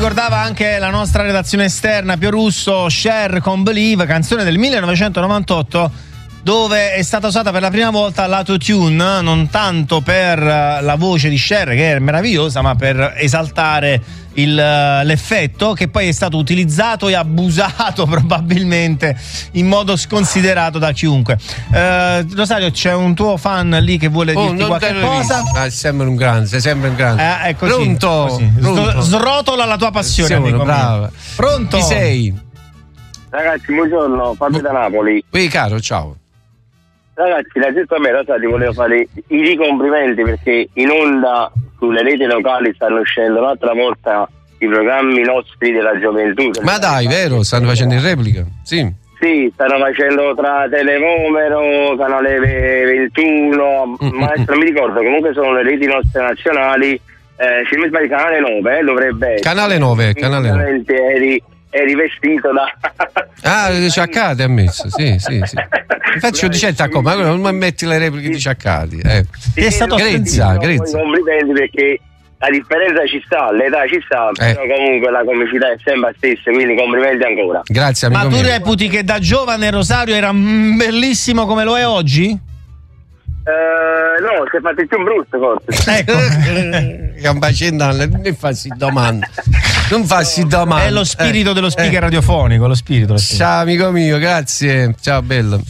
ricordava anche la nostra redazione esterna, Pio Russo, Cher con Believe, canzone del 1998, dove è stata usata per la prima volta l'autotune, non tanto per la voce di Cher, che è meravigliosa, ma per esaltare l'effetto, che poi è stato utilizzato e abusato probabilmente in modo sconsiderato da chiunque. Rosario, c'è un tuo fan lì che vuole dirti qualche cosa? Sei sempre un grande. È così, Pronto? così. Pronto? Srotola la tua passione, amico brava. mio. Pronto? Chi sei? Ragazzi, buongiorno, Fabio da Napoli. Qui, caro, ciao. Ragazzi, innanzitutto a me, ti volevo fare i complimenti, perché in onda sulle reti locali stanno uscendo un'altra volta i programmi nostri della gioventù. Ma dai, vero? Stanno facendo in replica? Sì. Sì, stanno facendo tra Televomero, Canale 21, ma non mi ricordo, comunque sono le reti nostre nazionali, se mi sbaglio Canale 9 dovrebbe essere. Canale 9. Eri vestito da... Ciaccati ha messo, sì. Infatti io dicevo, come non metti le repliche di Ciaccati? È stato Grezza. Complimenti, perché la differenza ci sta, l'età ci sta, però comunque la comicità è sempre la stessa, quindi complimenti ancora. Grazie, amico mio. Ma tu reputi che da giovane Rosario era bellissimo come lo è oggi? No, si è fatto più brutto forse. Ecco. Non farsi domande. Non farsi domande. È lo spirito dello speaker radiofonico, lo spirito. Ciao amico mio, grazie. Ciao bello.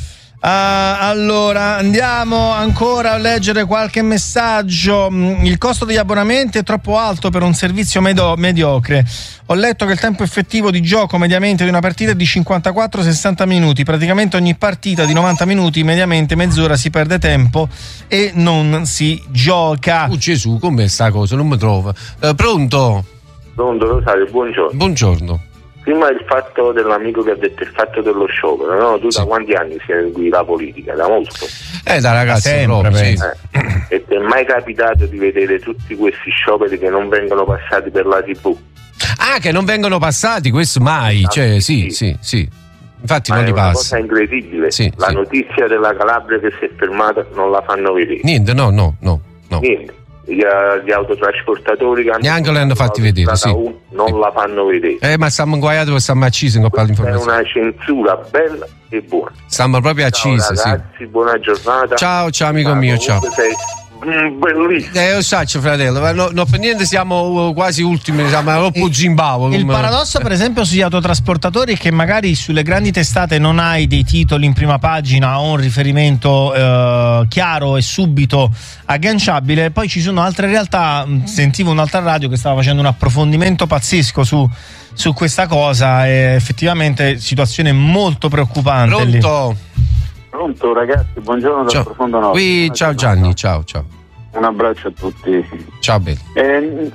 Allora andiamo ancora a leggere qualche messaggio. Il costo degli abbonamenti è troppo alto per un servizio mediocre. Ho letto che il tempo effettivo di gioco mediamente di una partita è di 54-60 minuti. Praticamente ogni partita di 90 minuti, mediamente mezz'ora si perde tempo e non si gioca. Gesù, com'è sta cosa? Non mi trovo. Pronto? Pronto, Rosario, buongiorno. Buongiorno. Prima il fatto dell'amico che ha detto il fatto dello sciopero, no? Tu da quanti anni segui la politica? Da molto? Da ragazzi sempre, proprio, sì. E ti è mai capitato di vedere tutti questi scioperi che non vengono passati per la TV? Che non vengono passati, questo mai. Sì. Infatti ma non li passa. È una cosa incredibile. Sì, la notizia della Calabria che si è fermata non la fanno vedere. Niente, no. Niente. Gli autotrasportatori che neanche le hanno fatti vedere, sì. Non la fanno vedere. Ma stiamo inguaiati perché stiamo accisi con l'informazione. È una censura bella e buona. Stiamo proprio accisi, ciao, ragazzi, sì. Buona giornata. Ciao amico mio, ciao. Sei bellissimo. Lo saccio, fratello, ma no, per niente siamo quasi ultimi, siamo troppo Zimbabwe. Il paradosso, per esempio, sugli autotrasportatori è che magari sulle grandi testate non hai dei titoli in prima pagina o un riferimento chiaro e subito agganciabile. Poi ci sono altre realtà. Sentivo un'altra radio che stava facendo un approfondimento pazzesco su questa cosa, e effettivamente situazione molto preoccupante. Pronto ragazzi, buongiorno dal profondo nord. Ciao Gianni, ciao. Un abbraccio a tutti. Ciao bello.